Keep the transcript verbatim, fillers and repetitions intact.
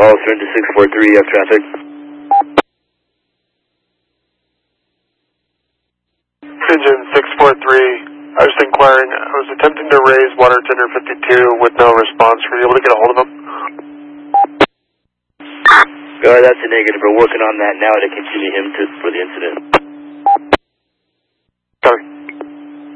call, surrender six four three, you have traffic. Pigeon six four three, I was inquiring, I was attempting to raise water tender fifty-two with no response. Were you able to get a hold of him? Uh, that's a negative. We're working on that now to continue him to, for the incident.